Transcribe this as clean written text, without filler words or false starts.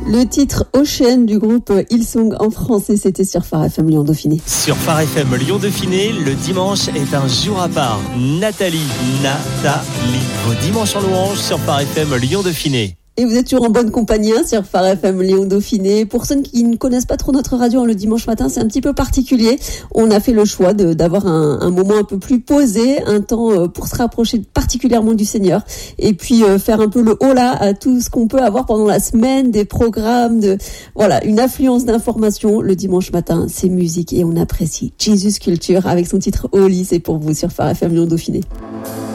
Le titre Ocean du groupe Hillsong en français, c'était sur Phare FM Lyon Dauphiné. Sur Phare FM Lyon Dauphiné, le dimanche est un jour à part. Nathalie, vos dimanches en louange sur Phare FM Lyon Dauphiné. Et vous êtes toujours en bonne compagnie sur Phare FM Lyon Dauphiné. Pour ceux qui ne connaissent pas trop notre radio le dimanche matin, c'est un petit peu particulier. On a fait le choix d'avoir un moment un peu plus posé, un temps pour se rapprocher particulièrement du Seigneur et puis faire un peu le holà à tout ce qu'on peut avoir pendant la semaine, des programmes, une affluence d'informations. Le dimanche matin, c'est musique et on apprécie. Jesus Culture avec son titre Holy, c'est pour vous sur Phare FM Lyon Dauphiné.